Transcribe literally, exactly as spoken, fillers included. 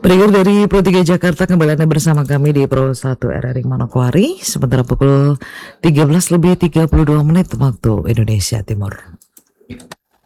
Pendengar dari Pro tiga Jakarta, kembali Anda bersama kami di Pro satu R R I Manokwari. Sementara pukul tiga belas lebih tiga puluh dua menit waktu Indonesia Timur.